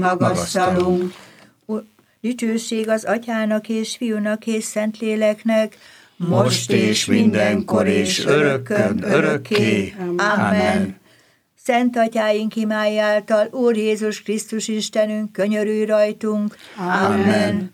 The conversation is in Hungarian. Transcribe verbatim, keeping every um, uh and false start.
magasztalunk. Dicsőség az Atyának és Fiúnak és Szentléleknek, most és mindenkor és örökkön örökké. Amen. Szent Atyáink imái által, Úr Jézus Krisztus Istenünk, könyörülj rajtunk. Amen.